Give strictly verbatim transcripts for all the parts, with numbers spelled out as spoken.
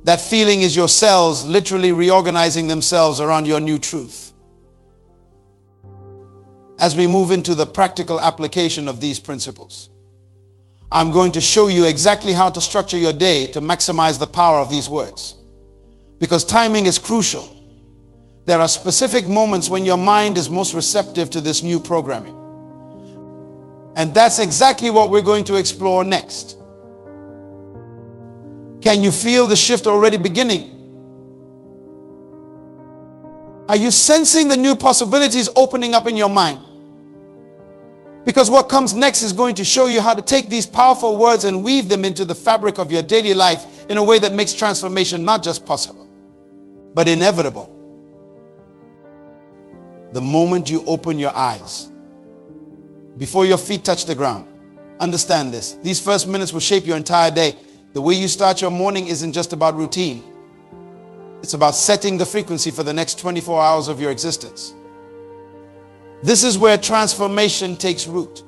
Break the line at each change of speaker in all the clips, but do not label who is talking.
That feeling is your cells literally reorganizing themselves around your new truth. As we move into the practical application of these principles, I'm going to show you exactly how to structure your day to maximize the power of these words. Because timing is crucial. There are specific moments when your mind is most receptive to this new programming. And that's exactly what we're going to explore next. Can you feel the shift already beginning? Are you sensing the new possibilities opening up in your mind? Because what comes next is going to show you how to take these powerful words and weave them into the fabric of your daily life in a way that makes transformation not just possible, but inevitable. The moment you open your eyes, before your feet touch the ground, understand this. These first minutes will shape your entire day. The way you start your morning isn't just about routine. It's about setting the frequency for the next twenty-four hours of your existence. This is where transformation takes root.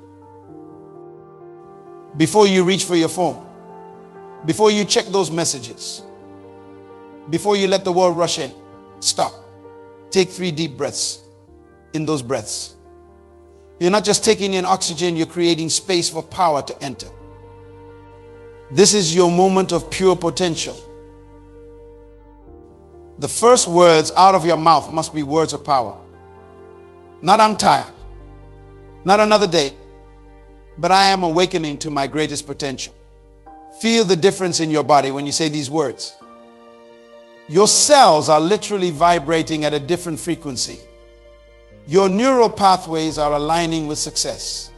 Before you reach for your phone, before you check those messages, before you let the world rush in, stop. Take three deep breaths. In those breaths, you're not just taking in oxygen, you're creating space for power to enter. This is your moment of pure potential. The first words out of your mouth must be words of power. Not "I'm tired," not "another day," but "I am awakening to my greatest potential." Feel the difference in your body when you say these words. Your cells are literally vibrating at a different frequency. Your neural pathways are aligning with success.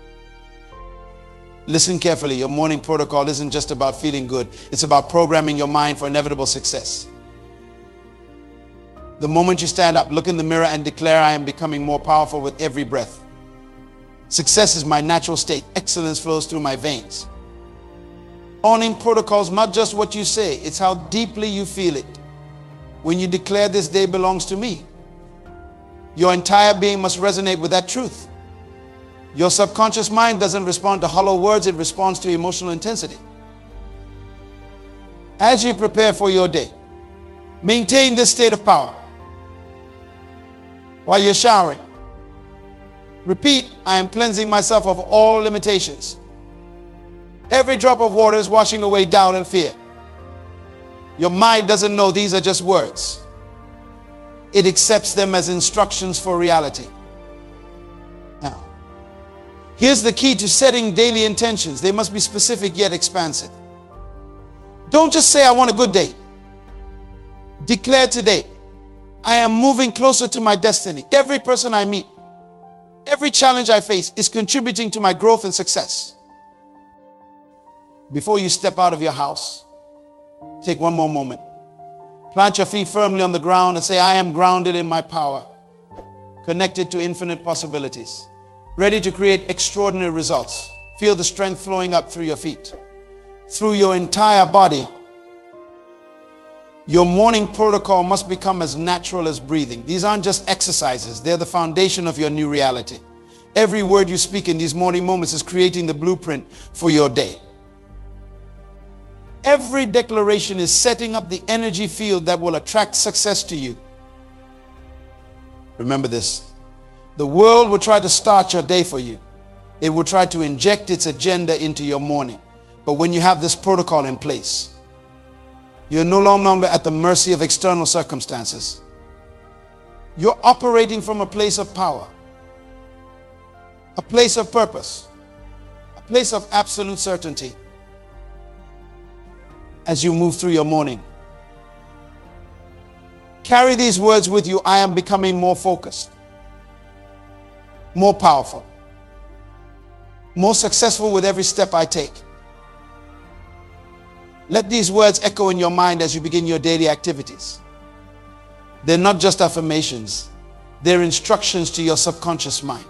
Listen carefully. Your morning protocol isn't just about feeling good. It's about programming your mind for inevitable success. The moment you stand up, look in the mirror and declare, "I am becoming more powerful with every breath. Success is my natural state. Excellence flows through my veins." Morning protocols, not just what you say, it's how deeply you feel it. When you declare, "This day belongs to me," your entire being must resonate with that truth. Your subconscious mind doesn't respond to hollow words, it responds to emotional intensity. As you prepare for your day, maintain this state of power. While you're showering, repeat, "I am cleansing myself of all limitations." Every drop of water is washing away doubt and fear. Your mind doesn't know these are just words. It accepts them as instructions for reality. Now, here's the key to setting daily intentions. They must be specific yet expansive. Don't just say, "I want a good day." Declare today, "I am moving closer to my destiny. Every person I meet, every challenge I face is contributing to my growth and success." Before you step out of your house, take one more moment. Plant your feet firmly on the ground and say, "I am grounded in my power, connected to infinite possibilities, ready to create extraordinary results." Feel the strength flowing up through your feet, through your entire body. Your morning protocol must become as natural as breathing. These aren't just exercises. They're the foundation of your new reality. Every word you speak in these morning moments is creating the blueprint for your day. Every declaration is setting up the energy field that will attract success to you. Remember this. The world will try to start your day for you. It will try to inject its agenda into your morning. But when you have this protocol in place, you're no longer at the mercy of external circumstances. You're operating from a place of power, a place of purpose, a place of absolute certainty. As you move through your morning, carry these words with you. "I am becoming more focused, more powerful, more successful with every step I take." Let these words echo in your mind as you begin your daily activities. They're not just affirmations, they're instructions to your subconscious mind.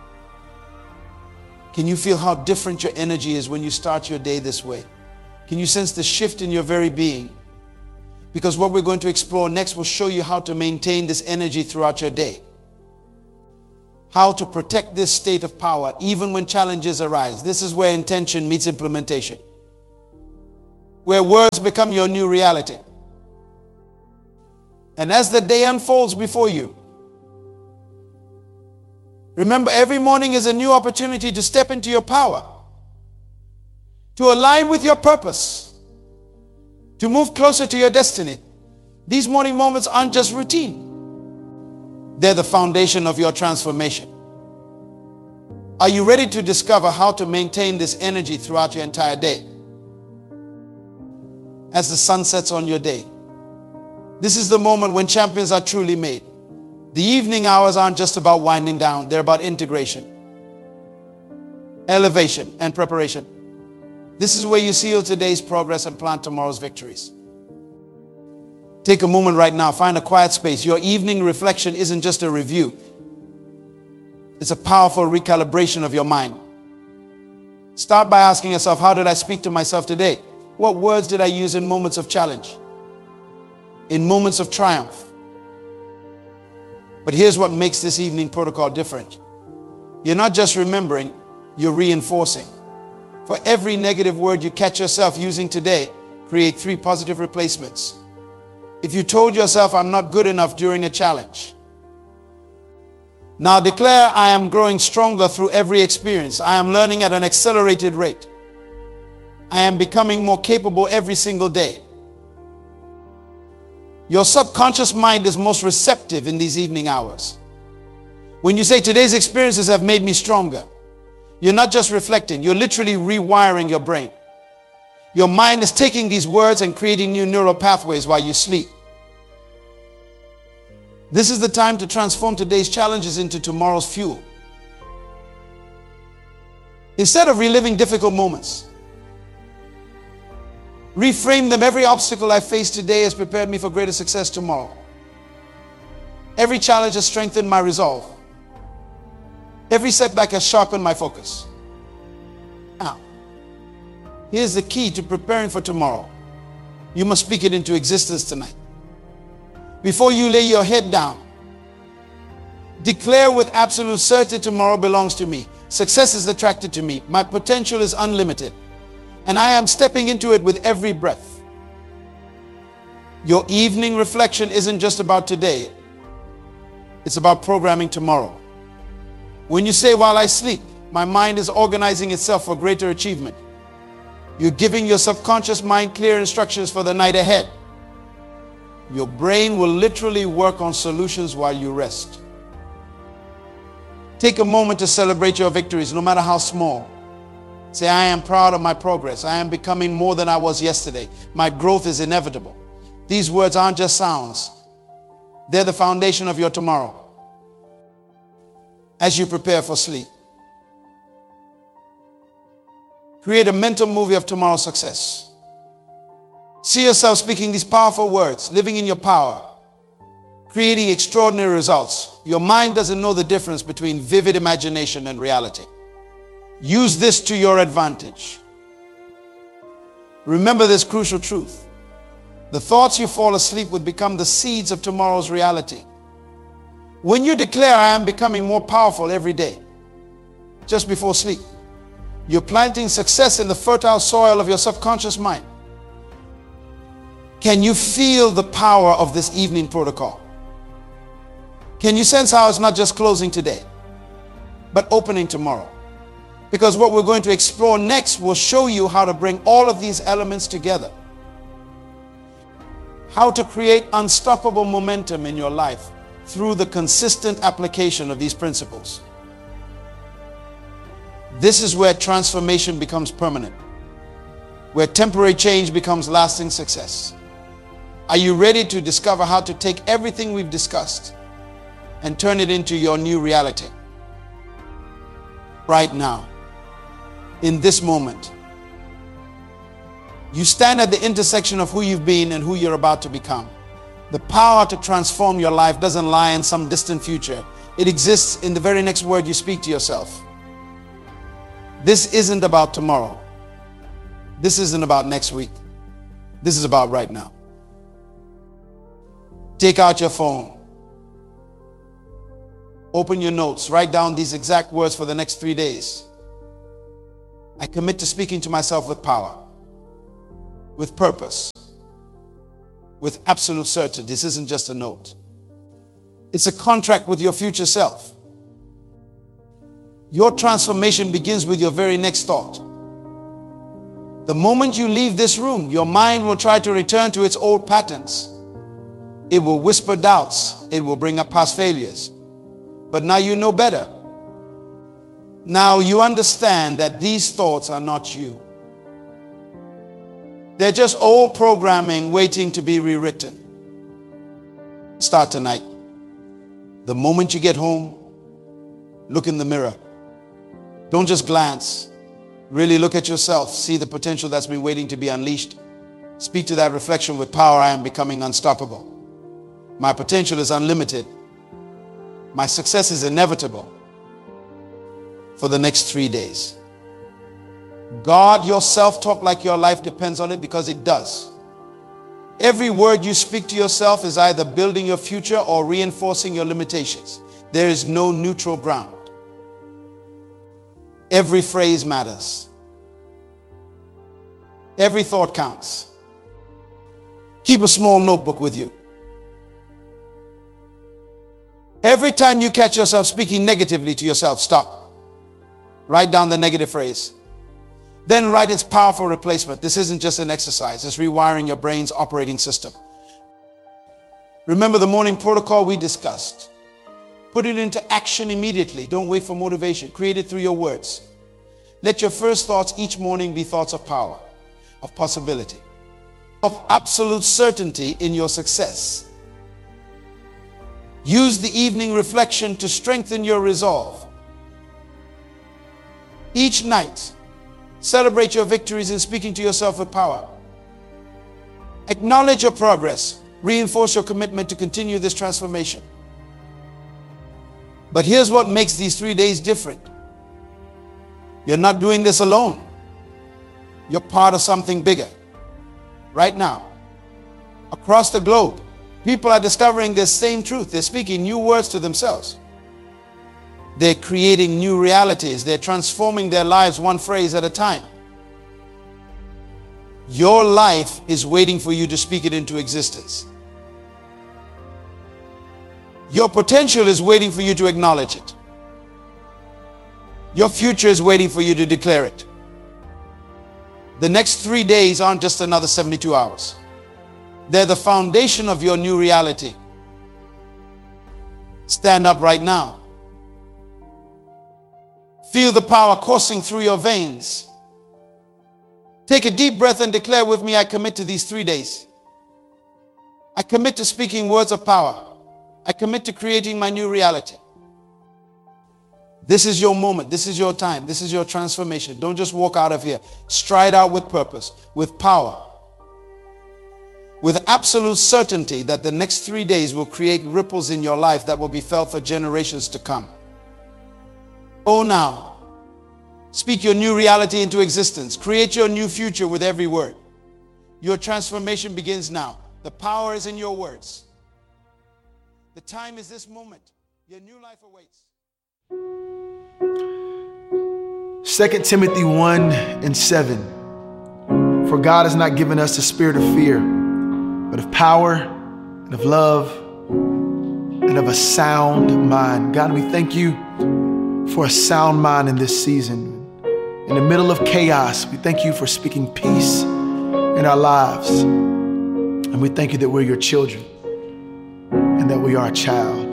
Can you feel how different your energy is when you start your day this way? Can you sense the shift in your very being? Because what we're going to explore next will show you how to maintain this energy throughout your day. How to protect this state of power even when challenges arise. This is where intention meets implementation, where words become your new reality. And as the day unfolds before you, remember, every morning is a new opportunity to step into your power, to align with your purpose, to move closer to your destiny. These morning moments aren't just routine. They're the foundation of your transformation. Are you ready to discover how to maintain this energy throughout your entire day? As the sun sets on your day, this is the moment when champions are truly made. The evening hours aren't just about winding down. They're about integration, elevation, and preparation. This is where you seal today's progress and plant tomorrow's victories. Take a moment right now. Find a quiet space. Your evening reflection isn't just a review. It's a powerful recalibration of your mind. Start by asking yourself, how did I speak to myself today? What words did I use in moments of challenge? In moments of triumph? But here's what makes this evening protocol different. You're not just remembering, you're reinforcing. For every negative word you catch yourself using today, create three positive replacements. If you told yourself, I'm not good enough during a challenge, now declare, I am growing stronger through every experience. I am learning at an accelerated rate. I am becoming more capable every single day. Your subconscious mind is most receptive in these evening hours. When you say, today's experiences have made me stronger, you're not just reflecting, you're literally rewiring your brain. Your mind is taking these words and creating new neural pathways while you sleep. This is the time to transform today's challenges into tomorrow's fuel. Instead of reliving difficult moments, reframe them. Every obstacle I face today has prepared me for greater success tomorrow. Every challenge has strengthened my resolve. Every setback has sharpened my focus. Now, here's the key to preparing for tomorrow. You must speak it into existence tonight. Before you lay your head down, declare with absolute certainty, tomorrow belongs to me. Success is attracted to me. My potential is unlimited. And I am stepping into it with every breath. Your evening reflection isn't just about today. It's about programming tomorrow. When you say, while I sleep, my mind is organizing itself for greater achievement, you're giving your subconscious mind clear instructions for the night ahead. Your brain will literally work on solutions while you rest. Take a moment to celebrate your victories, no matter how small. Say, I am proud of my progress. I am becoming more than I was yesterday. My growth is inevitable. These words aren't just sounds. They're the foundation of your tomorrow. As you prepare for sleep, create a mental movie of tomorrow's success. See yourself speaking these powerful words, living in your power, creating extraordinary results. Your mind doesn't know the difference between vivid imagination and reality. Use this to your advantage. Remember this crucial truth. The thoughts you fall asleep with become the seeds of tomorrow's reality. When you declare, I am becoming more powerful every day, just before sleep, you're planting success in the fertile soil of your subconscious mind. Can you feel the power of this evening protocol? Can you sense how it's not just closing today, but opening tomorrow? Because what we're going to explore next will show you how to bring all of these elements together. How to create unstoppable momentum in your life through the consistent application of these principles. This is where transformation becomes permanent, where temporary change becomes lasting success. Are you ready to discover how to take everything we've discussed and turn it into your new reality? Right now, in this moment, you stand at the intersection of who you've been and who you're about to become. The power to transform your life doesn't lie in some distant future. It exists in the very next word you speak to yourself. This isn't about tomorrow. This isn't about next week. This is about right now. Take out your phone. Open your notes. Write down these exact words for the next three days. I commit to speaking to myself with power, with purpose, with absolute certainty. This isn't just a note. It's a contract with your future self. Your transformation begins with your very next thought. The moment you leave this room, your mind will try to return to its old patterns. It will whisper doubts. It will bring up past failures. But now you know better. Now you understand that these thoughts are not you. They're just old programming waiting to be rewritten. Start tonight. The moment you get home, look in the mirror. Don't just glance. Really look at yourself. See the potential that's been waiting to be unleashed. Speak to that reflection with power. I am becoming unstoppable. My potential is unlimited. My success is inevitable. For the next three days. Guard your self-talk like your life depends on it, because it does. Every word you speak to yourself is either building your future or reinforcing your limitations. There is no neutral ground. Every phrase matters. Every thought counts. Keep a small notebook with you. Every time you catch yourself speaking negatively to yourself, stop. Write down the negative phrase. Then write its powerful replacement. This isn't just an exercise. It's rewiring your brain's operating system. Remember the morning protocol we discussed. Put it into action immediately. Don't wait for motivation. Create it through your words. Let your first thoughts each morning be thoughts of power, of possibility, of absolute certainty in your success. Use the evening reflection to strengthen your resolve. Each night, celebrate your victories in speaking to yourself with power. Acknowledge your progress. Reinforce your commitment to continue this transformation. But here's what makes these three days different. You're not doing this alone. You're part of something bigger. Right now, across the globe, people are discovering this same truth. They're speaking new words to themselves. They're creating new realities. They're transforming their lives one phrase at a time. Your life is waiting for you to speak it into existence. Your potential is waiting for you to acknowledge it. Your future is waiting for you to declare it. The next three days aren't just another seventy-two hours. They're the foundation of your new reality. Stand up right now. Feel the power coursing through your veins. Take a deep breath and declare with me, I commit to these three days. I commit to speaking words of power. I commit to creating my new reality. This is your moment. This is your time. This is your transformation. Don't just walk out of here. Stride out with purpose, with power, with absolute certainty that the next three days will create ripples in your life that will be felt for generations to come. Oh, now, speak your new reality into existence. Create your new future with every word. Your transformation begins now. The power is in your words. The time is this moment. Your new life awaits.
Second Timothy one and seven. For God has not given us the spirit of fear, but of power and of love and of a sound mind. God, we thank you for a sound mind in this season. In the middle of chaos, we thank you for speaking peace in our lives. And we thank you that we're your children and that we are a child.